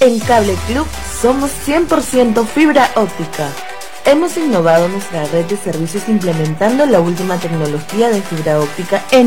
En Cable Club somos 100% fibra óptica. Hemos innovado nuestra red de servicios implementando la última tecnología de fibra óptica en